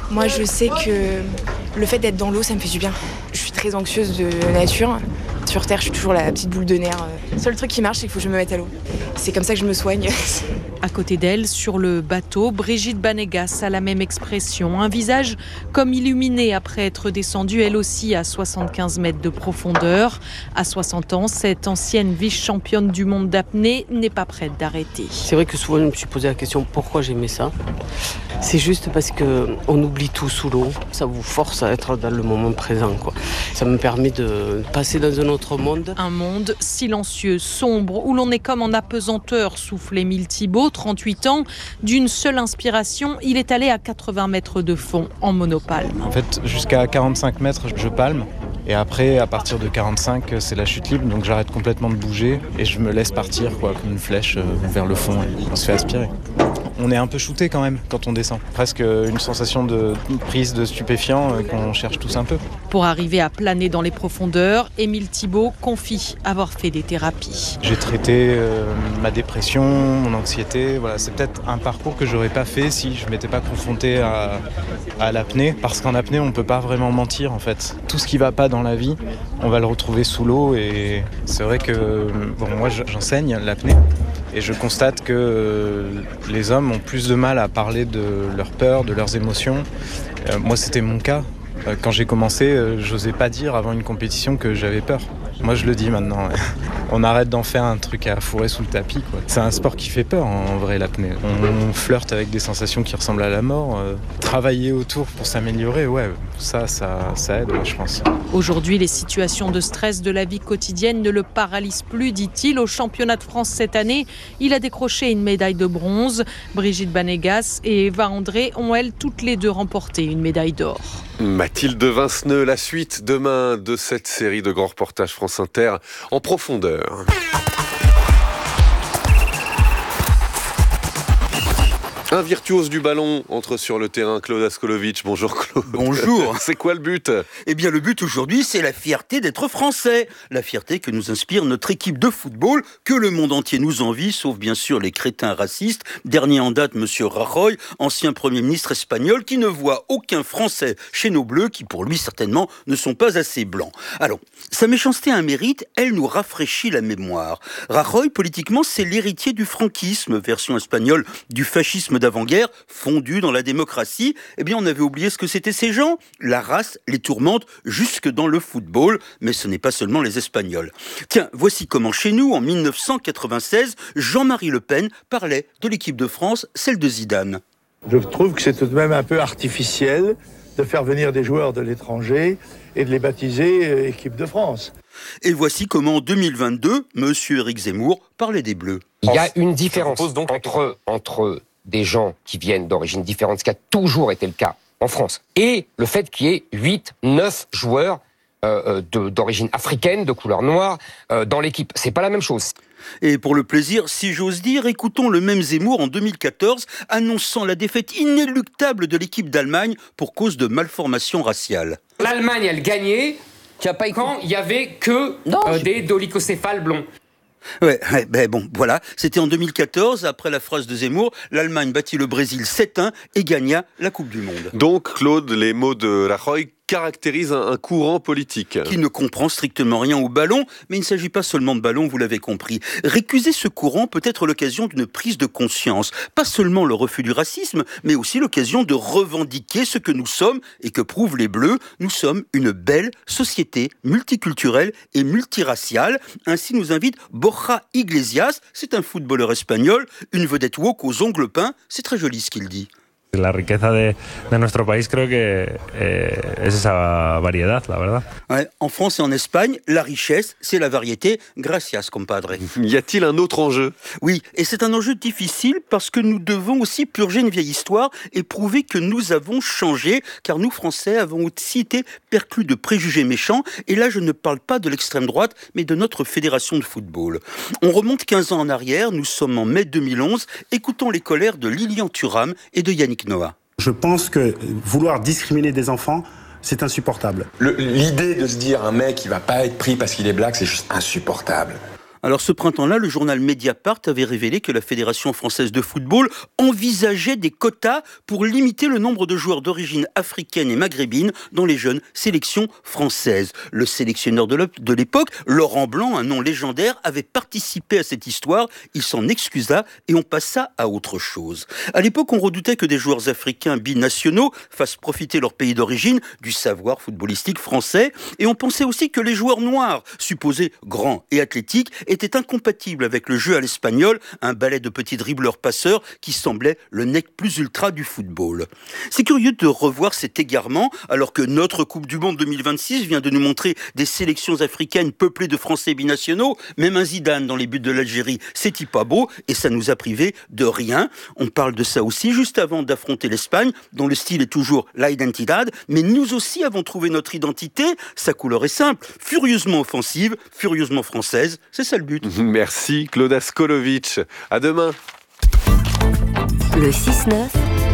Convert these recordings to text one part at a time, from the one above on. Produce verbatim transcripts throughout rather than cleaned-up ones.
Moi, je sais que le fait d'être dans l'eau, ça me fait du bien. Je suis très anxieuse de nature. Sur Terre, je suis toujours la petite boule de nerfs. Le seul truc qui marche, c'est qu'il faut que je me mette à l'eau. C'est comme ça que je me soigne. À côté d'elle, sur le bateau, Brigitte Banegas a la même expression. Un visage comme illuminé après être descendue, elle aussi, à soixante-quinze mètres de profondeur. À soixante ans, cette ancienne vice-championne du monde d'apnée n'est pas prête d'arrêter. C'est vrai que souvent, je me suis posé la question pourquoi j'aimais ça. C'est juste parce qu'on oublie tout sous l'eau. Ça vous force à être dans le moment présent, quoi. Ça me permet de passer dans un autre monde. Un monde silencieux, sombre, où l'on est comme en apesanteur, souffle Émile Thibault, trente-huit ans. D'une seule inspiration, il est allé à quatre-vingts mètres de fond, en monopalme. En fait, jusqu'à quarante-cinq mètres, je palme. Et après, à partir de quarante-cinq, c'est la chute libre. Donc j'arrête complètement de bouger et je me laisse partir, quoi, comme une flèche vers le fond. Et on se fait aspirer. On est un peu shooté quand même quand on descend. Presque une sensation de prise de stupéfiants qu'on cherche tous un peu. Pour arriver à planer dans les profondeurs, Émile Thibault confie avoir fait des thérapies. J'ai traité euh, ma dépression, mon anxiété. Voilà, c'est peut-être un parcours que j'aurais pas fait si je m'étais pas confronté à, à l'apnée. Parce qu'en apnée, on peut pas vraiment mentir en fait. Tout ce qui va pas dans la vie, on va le retrouver sous l'eau. Et c'est vrai que bon, moi j'enseigne l'apnée. Et je constate que les hommes ont plus de mal à parler de leurs peurs, de leurs émotions. Euh, moi, c'était mon cas. Euh, quand j'ai commencé, euh, j'osais pas dire avant une compétition que j'avais peur. Moi, je le dis maintenant. On arrête d'en faire un truc à fourrer sous le tapis, quoi. C'est un sport qui fait peur, en vrai, l'apnée. On, on flirte avec des sensations qui ressemblent à la mort. Euh, travailler autour pour s'améliorer, ouais, ça, ça, ça aide, ouais, je pense. Aujourd'hui, les situations de stress de la vie quotidienne ne le paralysent plus, dit-il. Au championnat de France cette année, il a décroché une médaille de bronze. Brigitte Banegas et Eva André ont, elles, toutes les deux remporté une médaille d'or. Mathilde Vinceneux, la suite demain de cette série de grands reportages France Inter en profondeur. Un virtuose du ballon entre sur le terrain, Claude Askolovitch. Bonjour Claude. Bonjour. C'est quoi le but ? Eh bien le but aujourd'hui, c'est la fierté d'être français. La fierté que nous inspire notre équipe de football, que le monde entier nous envie, sauf bien sûr les crétins racistes. Dernier en date, Monsieur Rajoy, ancien Premier ministre espagnol, qui ne voit aucun Français chez nos Bleus, qui pour lui certainement ne sont pas assez blancs. Alors, sa méchanceté a un mérite, elle nous rafraîchit la mémoire. Rajoy, politiquement, c'est l'héritier du franquisme, version espagnole du fascisme d'avant-guerre, fondu dans la démocratie. Eh bien, on avait oublié ce que c'étaient ces gens. La race les tourmente jusque dans le football, mais ce n'est pas seulement les Espagnols. Tiens, voici comment chez nous, en mille neuf cent quatre-vingt-seize, Jean-Marie Le Pen parlait de l'équipe de France, celle de Zidane. Je trouve que c'est tout de même un peu artificiel de faire venir des joueurs de l'étranger et de les baptiser euh, équipe de France. Et voici comment, en deux mille vingt-deux, Monsieur Éric Zemmour parlait des Bleus. Il y a une différence entre, entre des gens qui viennent d'origines différentes, ce qui a toujours été le cas en France, et le fait qu'il y ait huit, neuf joueurs euh, de, d'origine africaine, de couleur noire, euh, dans l'équipe. C'est pas la même chose. Et pour le plaisir, si j'ose dire, écoutons le même Zemmour en deux mille quatorze, annonçant la défaite inéluctable de l'équipe d'Allemagne pour cause de malformation raciale. L'Allemagne, elle gagnait quand il y avait que non, euh, je... des dolichocéphales blonds. Ouais, ouais, ben bon, voilà. C'était en deux mille quatorze, après la phrase de Zemmour, l'Allemagne battit le Brésil sept un et gagna la Coupe du Monde. Donc, Claude, les mots de Rajoy caractérisent un, un courant politique. Qui ne comprend strictement rien au ballon, mais il ne s'agit pas seulement de ballon, vous l'avez compris. Récuser ce courant peut être l'occasion d'une prise de conscience. Pas seulement le refus du racisme, mais aussi l'occasion de revendiquer ce que nous sommes et que prouvent les Bleus. Nous sommes une belle société multiculturelle et multiraciale. Ainsi nous invite Borja Iglesias, c'est un footballeur espagnol, une vedette woke aux ongles peints. C'est très joli ce qu'il dit. La riqueza de, de nuestro país creo que eh, es esa variedad, la verdad. Ouais, en France et en Espagne, la richesse, c'est la variété. Gracias, compadre. Y a-t-il un autre enjeu ? Oui, et c'est un enjeu difficile parce que nous devons aussi purger une vieille histoire et prouver que nous avons changé, car nous, Français, avons aussi été perclus de préjugés méchants. Et là, je ne parle pas de l'extrême droite, mais de notre fédération de football. On remonte quinze ans en arrière, nous sommes en mai deux mille onze, écoutons les colères de Lilian Thuram et de Yannick Noah. Je pense que vouloir discriminer des enfants, c'est insupportable. Le, l'idée de se dire un mec qui va pas être pris parce qu'il est black, c'est juste insupportable. Alors ce printemps-là, le journal Mediapart avait révélé que la Fédération française de football envisageait des quotas pour limiter le nombre de joueurs d'origine africaine et maghrébine dans les jeunes sélections françaises. Le sélectionneur de l'époque, Laurent Blanc, un nom légendaire, avait participé à cette histoire. Il s'en excusa et on passa à autre chose. À l'époque, on redoutait que des joueurs africains binationaux fassent profiter leur pays d'origine du savoir footballistique français. Et on pensait aussi que les joueurs noirs, supposés grands et athlétiques, étaient incompatibles avec le jeu à l'espagnol, un ballet de petits dribbleurs-passeurs qui semblait le nec plus ultra du football. C'est curieux de revoir cet égarement, alors que notre Coupe du Monde deux mille vingt-six vient de nous montrer des sélections africaines peuplées de Français binationaux. Même un Zidane dans les buts de l'Algérie, c'est-il pas beau, et ça nous a privés de rien. On parle de ça aussi juste avant d'affronter l'Espagne, dont le style est toujours la identidad, mais nous aussi avons trouvé notre identité. Sa couleur est simple, furieusement offensive, furieusement française, c'est ça le but. Merci Claude Askolovitch. À demain. Le six neuf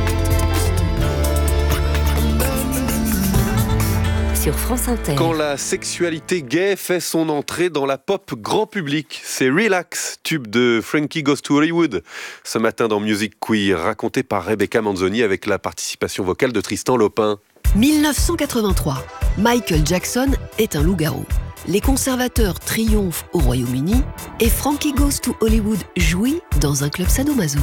sur France Inter. Quand la sexualité gay fait son entrée dans la pop grand public, c'est Relax, tube de Frankie Goes to Hollywood. Ce matin dans Music Queer, raconté par Rebecca Manzoni avec la participation vocale de Tristan Lopin. dix-neuf cent quatre-vingt-trois. Michael Jackson est un loup-garou. Les conservateurs triomphent au Royaume-Uni et Frankie Goes to Hollywood jouit dans un club sadomaso.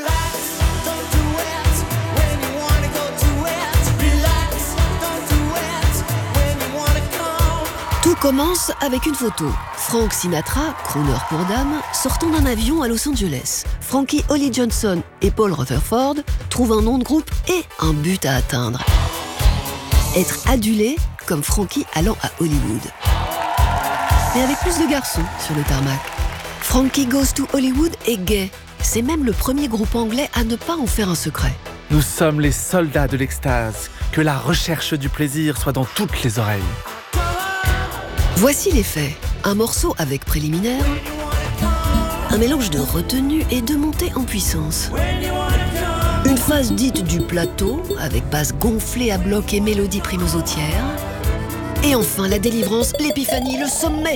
Tout commence avec une photo. Frank Sinatra, crooner pour dames, sortant d'un avion à Los Angeles. Frankie Holly Johnson et Paul Rutherford trouvent un nom de groupe et un but à atteindre. Être adulé comme Frankie allant à Hollywood. Mais avec plus de garçons sur le tarmac. Frankie Goes to Hollywood est gay. C'est même le premier groupe anglais à ne pas en faire un secret. Nous sommes les soldats de l'extase. Que la recherche du plaisir soit dans toutes les oreilles. Voici les faits. Un morceau avec préliminaire, un mélange de retenue et de montée en puissance. Une phase dite du plateau, avec basse gonflée à bloc et mélodie primosautière. Et enfin la délivrance, l'épiphanie, le sommet.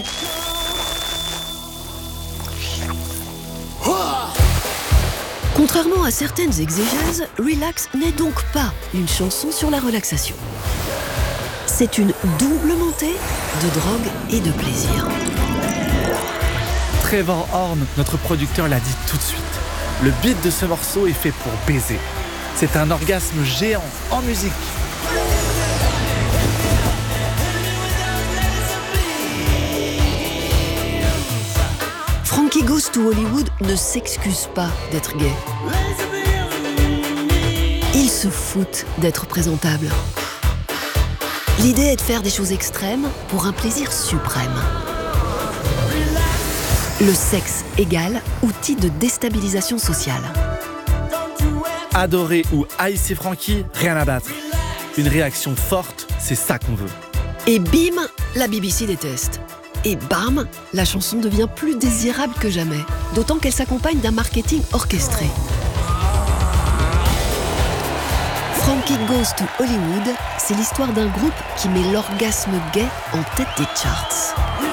Contrairement à certaines exégèses, Relax n'est donc pas une chanson sur la relaxation. C'est une double montée de drogue et de plaisir. Trevor Horn, notre producteur, l'a dit tout de suite. Le beat de ce morceau est fait pour baiser. C'est un orgasme géant en musique. Frankie Goes to Hollywood ne s'excuse pas d'être gay. Il se fout d'être présentable. L'idée est de faire des choses extrêmes pour un plaisir suprême. Le sexe égal outil de déstabilisation sociale. Adorer ou haïsser Frankie, rien à battre. Une réaction forte, c'est ça qu'on veut. Et bim, la B B C déteste. Et bam, la chanson devient plus désirable que jamais. D'autant qu'elle s'accompagne d'un marketing orchestré. Frankie Goes to Hollywood, c'est l'histoire d'un groupe qui met l'orgasme gay en tête des charts.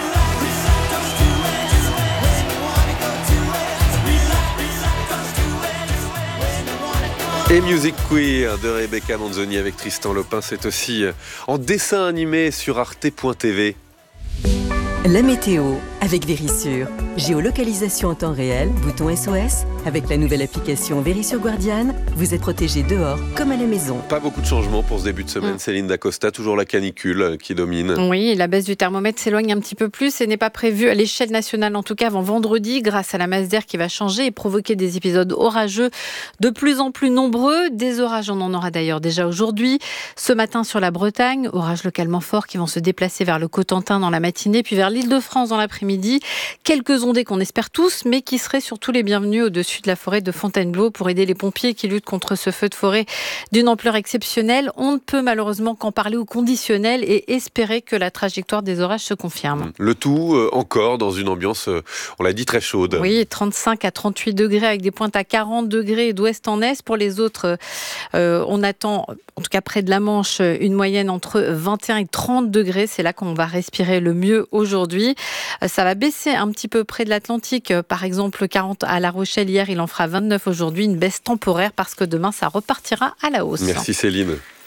Et Music Queer de Rebecca Manzoni avec Tristan Lopin, c'est aussi en dessin animé sur arte point t v. La météo avec Vérissure. Géolocalisation en temps réel, bouton S O S. Avec la nouvelle application Vérissure Guardian, vous êtes protégé dehors comme à la maison. Pas beaucoup de changements pour ce début de semaine. Mmh. Céline Dacosta, toujours la canicule qui domine. Oui, la baisse du thermomètre s'éloigne un petit peu plus et n'est pas prévue à l'échelle nationale, en tout cas avant vendredi, grâce à la masse d'air qui va changer et provoquer des épisodes orageux de plus en plus nombreux. Des orages, on en aura d'ailleurs déjà aujourd'hui. Ce matin sur la Bretagne, orages localement forts qui vont se déplacer vers le Cotentin dans la matinée, puis vers l'Île-de-France dans l'après-midi. Quelques ondées qu'on espère tous, mais qui seraient surtout les bienvenus au-dessus de la forêt de Fontainebleau pour aider les pompiers qui luttent contre ce feu de forêt d'une ampleur exceptionnelle. On ne peut malheureusement qu'en parler au conditionnel et espérer que la trajectoire des orages se confirme. Le tout euh, encore dans une ambiance, euh, on l'a dit, très chaude. Oui, trente-cinq à trente-huit degrés avec des pointes à quarante degrés d'ouest en est. Pour les autres, euh, on attend, en tout cas près de la Manche, une moyenne entre vingt et un et trente degrés. C'est là qu'on va respirer le mieux aujourd'hui. Ça Ça va baisser un petit peu près de l'Atlantique. Par exemple, quarante à La Rochelle hier, il en fera vingt-neuf aujourd'hui. Une baisse temporaire parce que demain, ça repartira à la hausse. Merci Céline.